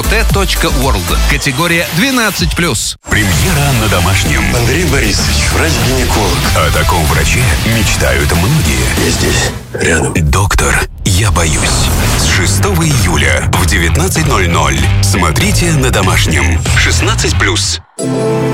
ot.world. Категория 12+. Премьера на Домашнем. Андрей Борисович, врач-гинеколог. О таком враче мечтают многие. Я здесь, рядом. Доктор, я боюсь. С 6 июля в 19:00. Смотрите на Домашнем. 16+.